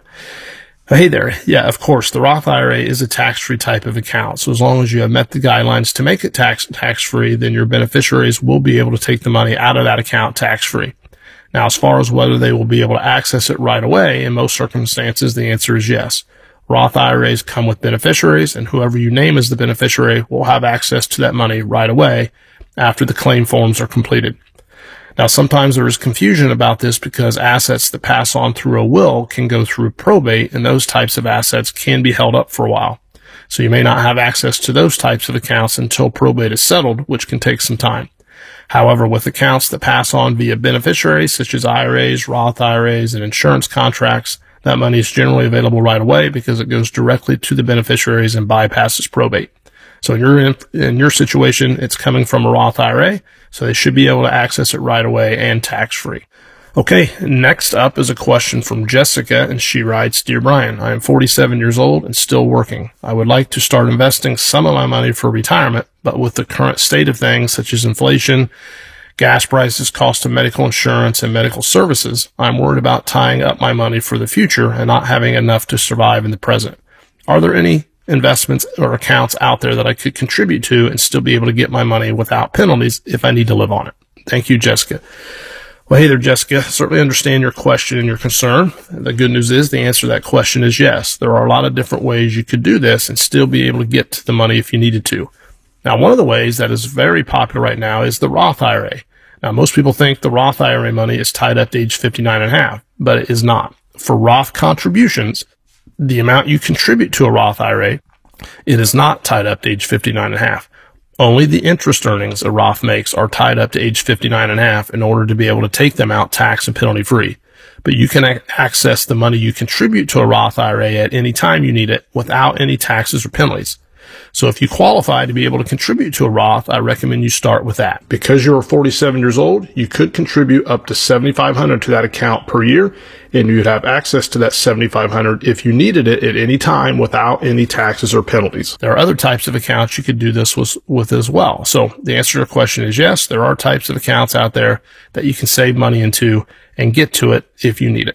Hey there. Yeah, of course, the Roth I R A is a tax-free type of account. So as long as you have met the guidelines to make it tax tax-free, then your beneficiaries will be able to take the money out of that account tax-free. Now, as far as whether they will be able to access it right away, in most circumstances, the answer is yes. Roth I R As come with beneficiaries, and whoever you name as the beneficiary will have access to that money right away after the claim forms are completed. Now, sometimes there is confusion about this because assets that pass on through a will can go through probate, and those types of assets can be held up for a while. So you may not have access to those types of accounts until probate is settled, which can take some time. However, with accounts that pass on via beneficiaries, such as I R As, Roth I R As, and insurance contracts, that money is generally available right away because it goes directly to the beneficiaries and bypasses probate. So in your, in your situation, it's coming from a Roth I R A, so they should be able to access it right away and tax-free. Okay, next up is a question from Jessica, and she writes, Dear Brian, I am forty-seven years old and still working. I would like to start investing some of my money for retirement, but with the current state of things, such as inflation, gas prices, cost of medical insurance, and medical services, I'm worried about tying up my money for the future and not having enough to survive in the present. Are there any investments or accounts out there that I could contribute to and still be able to get my money without penalties if I need to live on it? Thank you, Jessica. Well, hey there, Jessica. Certainly understand your question and your concern. The good news is the answer to that question is yes. There are a lot of different ways you could do this and still be able to get to the money if you needed to. Now, one of the ways that is very popular right now is the Roth I R A. Now, most people think the Roth I R A money is tied up to age fifty-nine and a half, but it is not. For Roth contributions, the amount you contribute to a Roth I R A, it is not tied up to age fifty-nine and a half. Only the interest earnings a Roth makes are tied up to age fifty-nine and a half in order to be able to take them out tax and penalty free. But you can a- access the money you contribute to a Roth I R A at any time you need it without any taxes or penalties. So if you qualify to be able to contribute to a Roth, I recommend you start with that. Because you're forty-seven years old, you could contribute up to seventy-five hundred dollars to that account per year, and you'd have access to that seventy-five hundred dollars if you needed it at any time without any taxes or penalties. There are other types of accounts you could do this with, with as well. So the answer to your question is yes, there are types of accounts out there that you can save money into and get to it if you need it.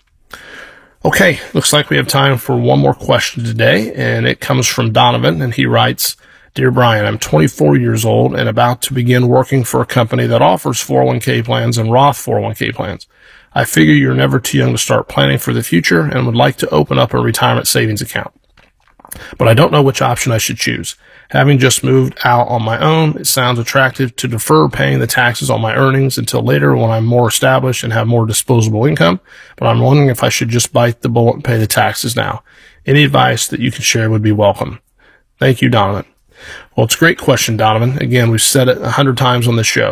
Okay, looks like we have time for one more question today, and it comes from Donovan, and he writes, Dear Brian, I'm twenty-four years old and about to begin working for a company that offers four oh one k plans and Roth four oh one k plans. I figure you're never too young to start planning for the future and would like to open up a retirement savings account. But I don't know which option I should choose. Having just moved out on my own, it sounds attractive to defer paying the taxes on my earnings until later when I'm more established and have more disposable income, but I'm wondering if I should just bite the bullet and pay the taxes now. Any advice that you can share would be welcome. Thank you, Donovan. Well, it's a great question, Donovan. Again, we've said it a hundred times on the show.